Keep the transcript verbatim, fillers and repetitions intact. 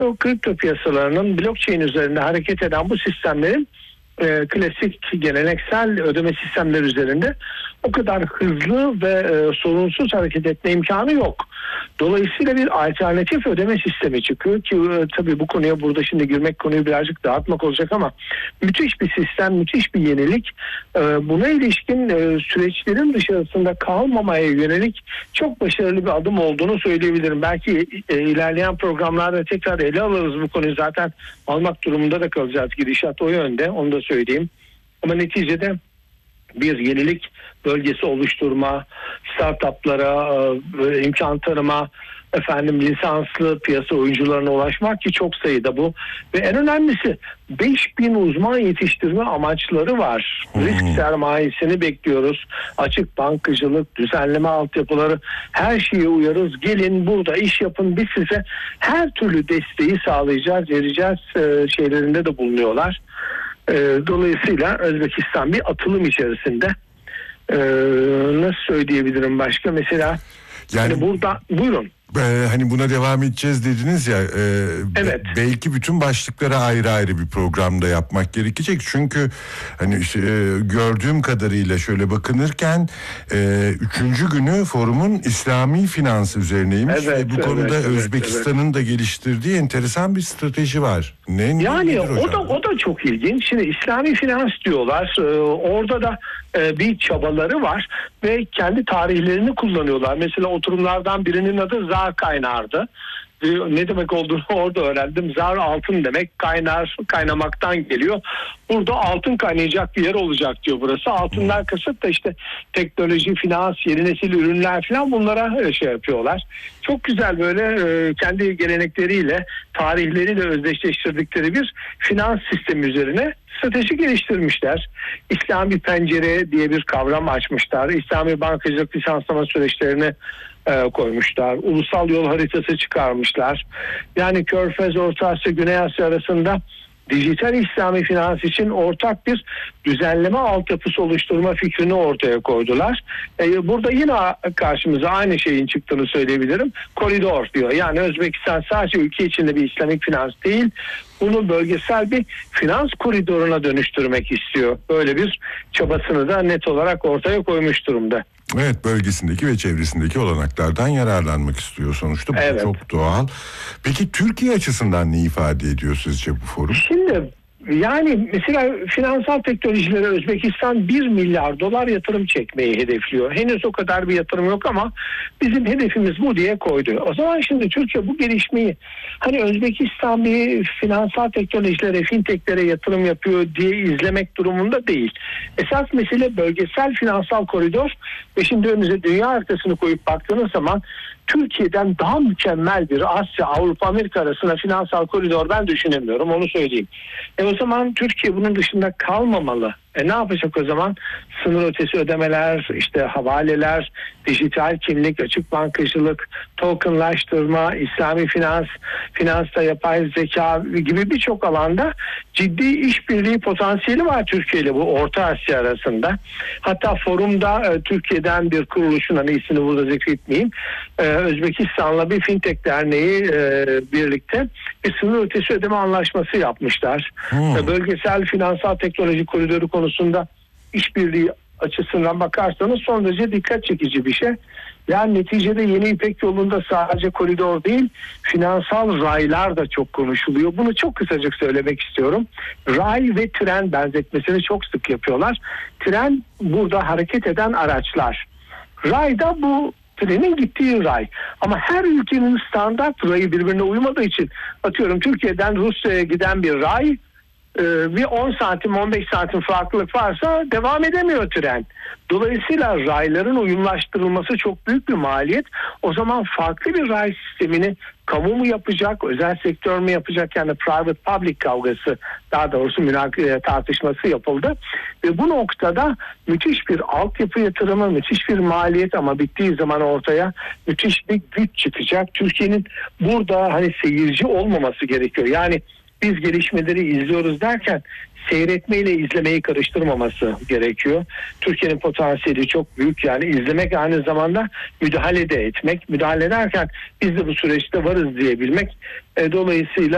o kripto piyasalarının blockchain üzerinde hareket eden bu sistemlerin e, klasik geleneksel ödeme sistemleri üzerinde o kadar hızlı ve e, sorunsuz hareket etme imkanı yok. Dolayısıyla bir alternatif ödeme sistemi çıkıyor ki e, tabii bu konuya burada şimdi girmek, konuyu birazcık dağıtmak olacak ama müthiş bir sistem, müthiş bir yenilik. E, buna ilişkin e, süreçlerin dışarısında kalmamaya yönelik çok başarılı bir adım olduğunu söyleyebilirim. Belki e, ilerleyen programlarda tekrar ele alırız bu konuyu, zaten almak durumunda da kalacağız, gidişat o yönde, onu da söyleyeyim. Ama neticede bir yenilik bölgesi oluşturma, startuplara e, imkan tanıma, efendim lisanslı piyasa oyuncularına ulaşmak ki çok sayıda bu. Ve en önemlisi beş bin uzman yetiştirme amaçları var. Hmm. Risk sermayesini bekliyoruz. Açık bankacılık, düzenleme altyapıları, her şeye uyarız. Gelin burada iş yapın, biz size her türlü desteği sağlayacağız, vereceğiz e, şeylerinde de bulunuyorlar. E, dolayısıyla Özbekistan bir atılım içerisinde. E, nasıl söyleyebilirim başka? Mesela yani hani burada buyurun. Ee, hani buna devam edeceğiz dediniz ya, e, evet. be, belki bütün başlıklara ayrı ayrı bir programda yapmak gerekecek çünkü hani işte, e, gördüğüm kadarıyla şöyle bakınırken e, üçüncü günü forumun İslami finans üzerineymiş evet, ve bu evet, konuda evet, Özbekistan'ın evet. da geliştirdiği enteresan bir strateji var. Ne, yani o da o da çok ilginç. Şimdi İslami finans diyorlar. Ee, orada da e, bir çabaları var ve kendi tarihlerini kullanıyorlar. Mesela oturumlardan birinin adı Zar Kaynar'dı. Ee, ne demek olduğunu orada öğrendim. Zar altın demek, kaynar kaynamaktan geliyor. Burada altın kaynayacak bir yer olacak diyor burası. Altından kasıt da işte teknoloji, finans, yeni nesil ürünler falan, bunlara şey yapıyorlar. Çok güzel böyle e, kendi gelenekleriyle, tarihleriyle özdeşleştirdikleri bir finans sistemi üzerine strateji geliştirmişler. İslami pencere diye bir kavram açmışlar. İslami bankacılık lisanslama süreçlerini e, koymuşlar. Ulusal yol haritası çıkarmışlar. Yani Körfez, Orta Asya, Güney Asya arasında dijital İslami finans için ortak bir düzenleme altyapısı oluşturma fikrini ortaya koydular. Ee, burada yine karşımıza aynı şeyin çıktığını söyleyebilirim. Koridor diyor. Yani Özbekistan sadece ülke içinde bir İslamik finans değil, bunu bölgesel bir finans koridoruna dönüştürmek istiyor. Böyle bir çabasını da net olarak ortaya koymuş durumda. Evet, bölgesindeki ve çevresindeki olanaklardan yararlanmak istiyor sonuçta. Bu evet. çok doğal. Peki Türkiye açısından ne ifade ediyor sizce bu forum? Şimdi yani mesela finansal teknolojilere Özbekistan bir milyar dolar yatırım çekmeyi hedefliyor. Henüz o kadar bir yatırım yok ama bizim hedefimiz bu diye koydu. O zaman şimdi Türkiye bu gelişmeyi, hani Özbekistan bir finansal teknolojilere, fintechlere yatırım yapıyor diye izlemek durumunda değil. Esas mesele bölgesel finansal koridor ve şimdi önünüze dünya haritasını koyup baktığınız zaman Türkiye'den daha mükemmel bir Asya, Avrupa, Amerika arasında finansal koridor ben düşünemiyorum, onu söyleyeyim. E o zaman Türkiye bunun dışında kalmamalı. E ne yapacak o zaman? Sınır ötesi ödemeler, işte havaleler, dijital kimlik, açık bankacılık, tokenlaştırma, İslami finans, finansta yapay zeka gibi birçok alanda ciddi işbirliği potansiyeli var Türkiye ile bu Orta Asya arasında. Hatta forumda e, Türkiye'den bir kuruluşun, hani ismini burada zikretmeyeyim, e, Özbekistan'la bir fintech derneği e, birlikte bir sınır ötesi ödeme anlaşması yapmışlar. Hmm. E, bölgesel finansal teknoloji koridoru konusunda işbirliği açısından bakarsanız son derece dikkat çekici bir şey. Yani neticede Yeni İpek Yolu'nda sadece koridor değil, finansal raylar da çok konuşuluyor. Bunu çok kısacık söylemek istiyorum. Ray ve tren benzetmesini çok sık yapıyorlar. Tren burada hareket eden araçlar. Ray da bu trenin gittiği ray. Ama her ülkenin standart rayı birbirine uymadığı için, atıyorum Türkiye'den Rusya'ya giden bir ray, bir on santim on beş santim farklılık varsa devam edemiyor tren. Dolayısıyla rayların uyumlaştırılması çok büyük bir maliyet. O zaman farklı bir ray sistemini kamu mu yapacak, özel sektör mü yapacak, yani private public kavgası, daha doğrusu münak- tartışması yapıldı. Ve bu noktada müthiş bir altyapı yatırımı, müthiş bir maliyet ama bittiği zaman ortaya müthiş bir güç çıkacak. Türkiye'nin burada hani seyirci olmaması gerekiyor. Yani biz gelişmeleri izliyoruz derken seyretmeyle izlemeyi karıştırmaması gerekiyor. Türkiye'nin potansiyeli çok büyük, yani izlemek aynı zamanda müdahale de etmek. Müdahale ederken biz de bu süreçte varız diyebilmek. E, dolayısıyla